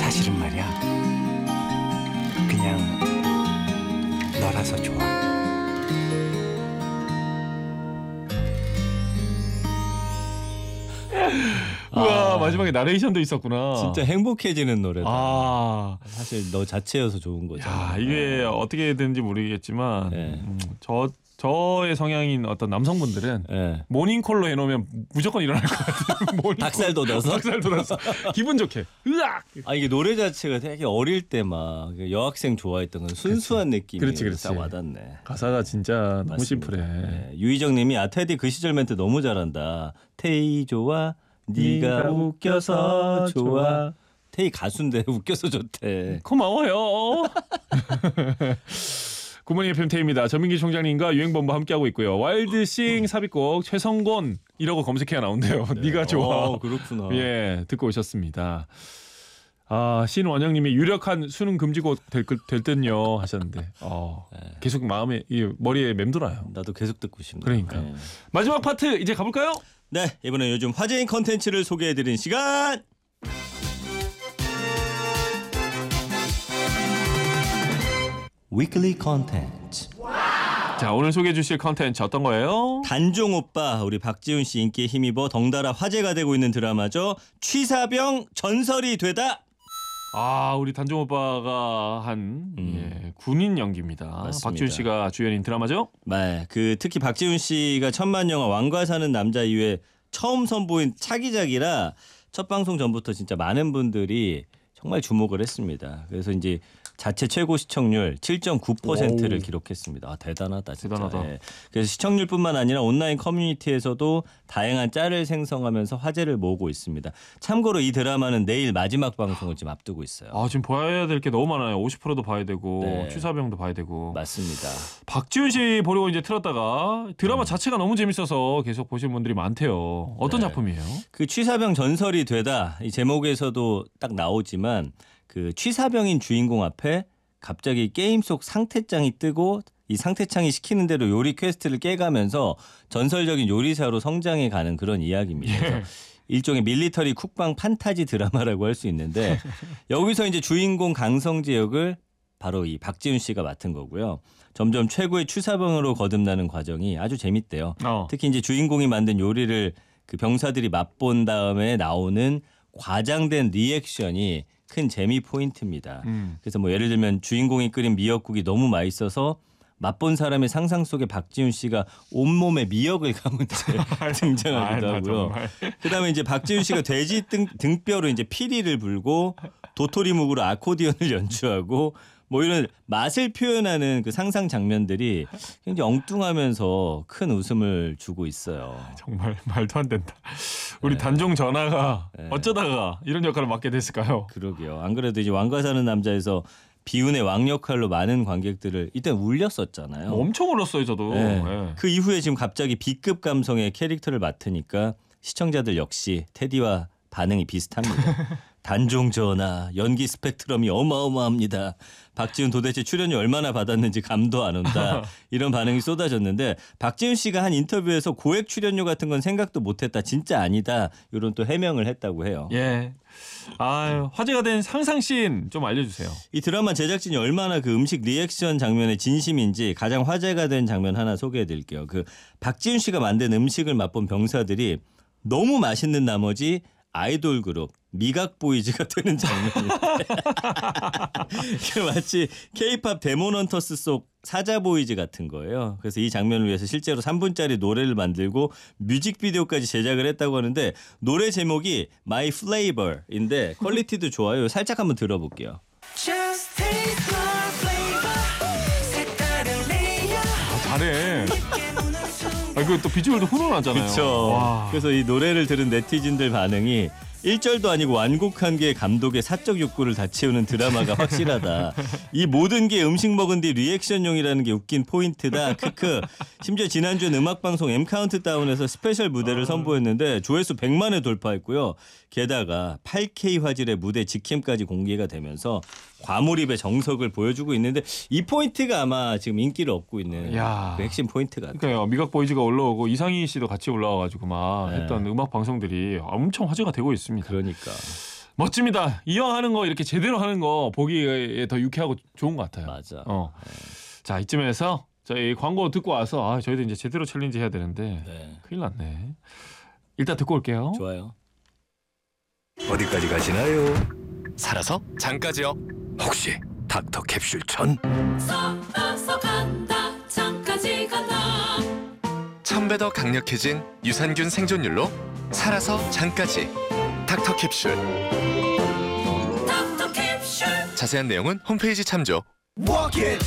사실은 말이야, 그냥 너라서 좋아. 우와, 마지막에 나레이션도 있었구나. 진짜 행복해지는 노래다. 아, 사실 너 자체여서 좋은 거죠. 야, 이게 어떻게 되는지 모르겠지만 네. 저의 성향인 어떤 남성분들은 네. 모닝콜로 해놓으면 무조건 일어날 것 같아요. 모닝콜. 닭살 돋아서? 닭살 돋아서 기분 좋게. 으악. 아 이게 노래 자체가 되게 어릴 때 막 여학생 좋아했던 건 순수한 느낌이 그렇지. 딱 와닿네. 가사가 진짜 너무 맞습니다. 심플해. 네. 유희정님이 테디 그 시절 멘트 너무 잘한다. 테이 좋아, 네가 웃겨서 좋아. 테이 가수인데 웃겨서 좋대. 고마워요. 굿모닝 FM 태희입니다. 전민기 총장님과 유행본부 함께하고 있고요. 와일드싱 삽입곡 최성곤이라고 검색해야 나온대요. 네가 좋아. 그렇구나. 예, 듣고 오셨습니다. 아, 신원영님이 유력한 수능 금지곡 될 듯요 하셨는데, 계속 마음에 머리에 맴돌아요. 나도 계속 듣고 싶네. 그러니까 네. 마지막 파트 이제 가볼까요? 네, 이번에 요즘 화제인 컨텐츠를 소개해드리는 시간. 위클리 컨텐츠. 자, 오늘 소개해 주실 컨텐츠 어떤 거예요? 단종 오빠 우리 박지훈 씨 인기에 힘입어 덩달아 화제가 되고 있는 드라마죠. 취사병 전설이 되다. 아, 우리 단종 오빠가 한 군인 연기입니다. 맞습니다. 박지훈 씨가 주연인 드라마죠? 네, 특히 박지훈 씨가 천만 영화 왕과 사는 남자 이후에 처음 선보인 차기작이라 첫 방송 전부터 진짜 많은 분들이 정말 주목을 했습니다. 그래서 이제 자체 최고 시청률 7.9%를 오우. 기록했습니다. 대단하다 진짜. 대단하다. 예. 그래서 시청률뿐만 아니라 온라인 커뮤니티에서도 다양한 짤을 생성하면서 화제를 모으고 있습니다. 참고로 이 드라마는 내일 마지막 방송을 지금 앞두고 있어요. 아, 지금 봐야 될 게 너무 많아요. 50%도 봐야 되고 네. 취사병도 봐야 되고. 맞습니다. 박지훈 씨 보려고 이제 틀었다가 드라마 자체가 너무 재밌어서 계속 보시는 분들이 많대요. 어떤 네. 작품이에요? 그 취사병 전설이 되다 이 제목에서도 딱 나오지만 그 취사병인 주인공 앞에 갑자기 게임 속 상태장이 뜨고 이 상태창이 시키는 대로 요리 퀘스트를 깨가면서 전설적인 요리사로 성장해가는 그런 이야기입니다. 그래서 일종의 밀리터리 쿡방 판타지 드라마라고 할 수 있는데 여기서 이제 주인공 강성재 역을 바로 이 박지훈 씨가 맡은 거고요. 점점 최고의 취사병으로 거듭나는 과정이 아주 재밌대요. 특히 이제 주인공이 만든 요리를 그 병사들이 맛본 다음에 나오는 과장된 리액션이 큰 재미 포인트입니다. 그래서 뭐 예를 들면 주인공이 끓인 미역국이 너무 맛있어서 맛본 사람의 상상 속에 박지훈 씨가 온몸에 미역을 감은 채 등장하기도 하고요. 그다음에 이제 박지훈 씨가 돼지 등뼈로 이제 피리를 불고 도토리묵으로 아코디언을 연주하고 뭐 이런 맛을 표현하는 그 상상 장면들이 굉장히 엉뚱하면서 큰 웃음을 주고 있어요. 정말 말도 안 된다. 우리 단종 전하가 어쩌다가 이런 역할을 맡게 됐을까요? 그러게요. 안 그래도 이제 왕과 사는 남자에서 비운의 왕 역할로 많은 관객들을 이때 울렸었잖아요. 엄청 울었어요, 저도. 네. 네. 그 이후에 지금 갑자기 B급 감성의 캐릭터를 맡으니까 시청자들 역시 테디와 반응이 비슷합니다. 단종 전하 연기 스펙트럼이 어마어마합니다. 박지훈 도대체 출연료 얼마나 받았는지 감도 안 온다. 이런 반응이 쏟아졌는데 박지훈 씨가 한 인터뷰에서 고액 출연료 같은 건 생각도 못했다. 진짜 아니다. 이런 또 해명을 했다고 해요. 예. 아, 화제가 된 상상씬 좀 알려주세요. 이 드라마 제작진이 얼마나 그 음식 리액션 장면에 진심인지 가장 화제가 된 장면 하나 소개해드릴게요. 그 박지훈 씨가 만든 음식을 맛본 병사들이 너무 맛있는 나머지 아이돌 그룹 미각보이즈가 되는 장면인데 마치 K-팝 데모넌터스 속 사자보이즈 같은 거예요. 그래서 이 장면을 위해서 실제로 3분짜리 노래를 만들고 뮤직비디오까지 제작을 했다고 하는데 노래 제목이 My Flavor인데 퀄리티도 좋아요. 살짝 한번 들어볼게요. Just taste my flavor. 색다른 레이어. 잘해. 아, 이거 또 비주얼도 훈훈하잖아요. 그렇죠. 와. 그래서 이 노래를 들은 네티즌들 반응이 1절도 아니고 완곡한 게 감독의 사적 욕구를 다 채우는 드라마가 확실하다. 이 모든 게 음식 먹은 뒤 리액션용이라는 게 웃긴 포인트다. 크크. 심지어 지난주엔 음악방송 M카운트다운에서 스페셜 무대를 선보였는데 조회수 100만회 돌파했고요. 게다가 8K 화질의 무대 직캠까지 공개가 되면서 과몰입의 정석을 보여주고 있는데 이 포인트가 아마 지금 인기를 얻고 있는 그 핵심 포인트 같아요. 그러니까요. 미각 보이즈가 올라오고 이상희 씨도 같이 올라와가지고 막 네. 했던 음악 방송들이 엄청 화제가 되고 있습니다. 그러니까. 멋집니다. 이왕 하는 거 이렇게 제대로 하는 거 보기에 더 유쾌하고 좋은 것 같아요. 맞아. 자, 이쯤에서 저희 광고 듣고 와서 저희도 이제 제대로 챌린지 해야 되는데 네. 큰일 났네. 일단 듣고 올게요. 좋아요. 어디까지 가시나요? 살아서 장까지요. 혹시 닥터 캡슐 전? 살아서 간다 장까지 간다 1000배 더 강력해진 유산균 생존율로 살아서 장까지 닥터 캡슐. 닥터 캡슐 자세한 내용은 홈페이지 참조. Walk it